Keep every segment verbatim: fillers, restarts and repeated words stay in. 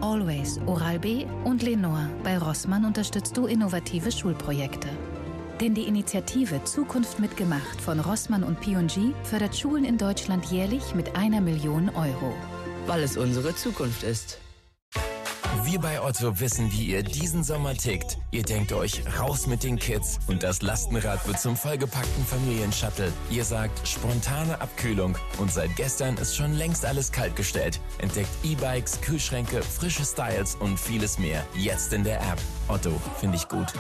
Always, Oral-B und Lenor. Bei Rossmann unterstützt du innovative Schulprojekte. Denn die Initiative Zukunft mitgemacht von Rossmann und P und G fördert Schulen in Deutschland jährlich mit einer Million Euro. Weil es unsere Zukunft ist. Wir bei Otto wissen, wie ihr diesen Sommer tickt. Ihr denkt euch, raus mit den Kids und das Lastenrad wird zum vollgepackten Familienshuttle. Ihr sagt, spontane Abkühlung und seit gestern ist schon längst alles kaltgestellt. Entdeckt E-Bikes, Kühlschränke, frische Styles und vieles mehr. Jetzt in der App. Otto, finde ich gut.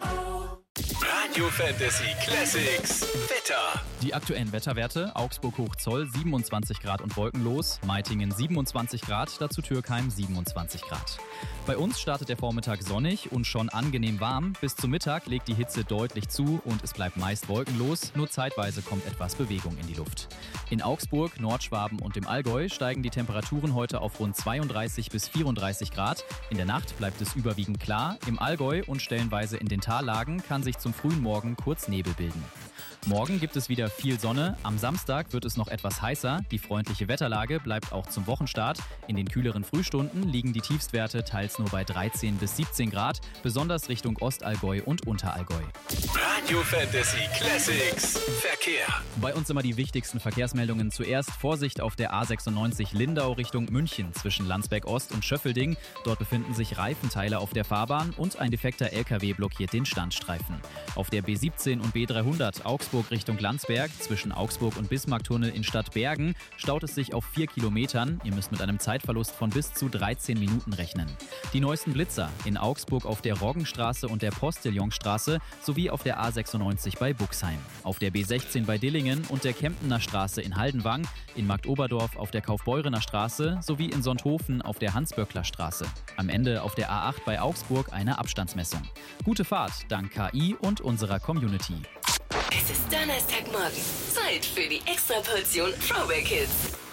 Radio Fantasy Classics Wetter. Die aktuellen Wetterwerte: Augsburg Hochzoll siebenundzwanzig Grad und wolkenlos, Meitingen siebenundzwanzig Grad, dazu Türkheim siebenundzwanzig Grad. Bei uns startet der Vormittag sonnig und schon angenehm warm. Bis zum Mittag legt die Hitze deutlich zu und es bleibt meist wolkenlos, nur zeitweise kommt etwas Bewegung in die Luft. In Augsburg, Nordschwaben und dem Allgäu steigen die Temperaturen heute auf rund zweiunddreißig bis vierunddreißig Grad. In der Nacht bleibt es überwiegend klar. Im Allgäu und stellenweise in den Tallagen kann sich zum frühen Morgen kurz Nebel bilden. Morgen gibt es wieder viel Sonne. Am Samstag wird es noch etwas heißer. Die freundliche Wetterlage bleibt auch zum Wochenstart. In den kühleren Frühstunden liegen die Tiefstwerte teils nur bei dreizehn bis siebzehn Grad, besonders Richtung Ostallgäu und Unterallgäu. Radio Fantasy Classics Verkehr. Bei uns immer die wichtigsten Verkehrsmeldungen. Zuerst Vorsicht auf der A sechsundneunzig Lindau Richtung München zwischen Landsberg Ost und Schöffelding. Dort befinden sich Reifenteile auf der Fahrbahn und ein defekter L K W blockiert den Standstreifen. Auf der B siebzehn und B dreihundert Augsburg Richtung Landsberg zwischen Augsburg und Bismarcktunnel in Stadtbergen staut es sich auf vier Kilometern. Ihr müsst mit einem Zeitverlust von bis zu dreizehn Minuten rechnen. Die neuesten Blitzer in Augsburg auf der Roggenstraße und der Postillonstraße sowie auf der A sechsundneunzig bei Buxheim. Auf der B sechzehn bei Dillingen und der Kempener Straße in Haldenwang, in Marktoberdorf auf der Kaufbeurener Straße sowie in Sonthofen auf der Hans-Böckler Straße. Am Ende auf der A acht bei Augsburg eine Abstandsmessung. Gute Fahrt dank K I und unserer Community. Es ist Donnerstagmorgen. Zeit für die Extraportion Throwback Hits.